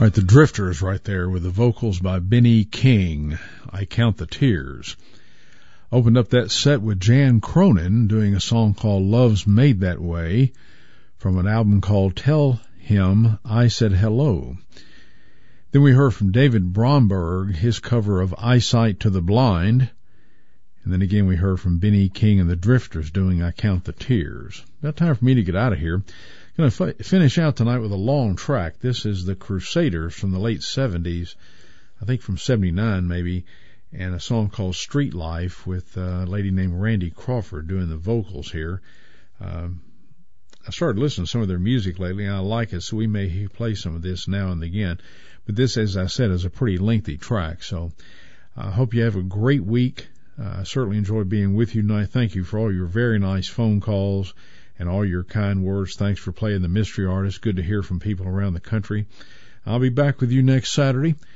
All right, the Drifters right there with the vocals by Benny King, I Count the Tears. Opened up that set with Jan Cronin doing a song called Love's Made That Way from an album called Tell Him I Said Hello. Then we heard from David Bromberg, his cover of Eyesight to the Blind. And then again we heard from Benny King and the Drifters doing I Count the Tears. About time for me to get out of here. Going to finish out tonight with a long track. This is the Crusaders from the late 70s, I think from 79 maybe, and a song called Street Life with a lady named Randy Crawford doing the vocals here. I started listening to some of their music lately, and I like it, so we may play some of this now and again. But this, as I said, is a pretty lengthy track, so I hope you have a great week. I certainly enjoyed being with you tonight. Thank you for all your very nice phone calls and all your kind words. Thanks for playing the Mystery Artist. Good to hear from people around the country. I'll be back with you next Saturday.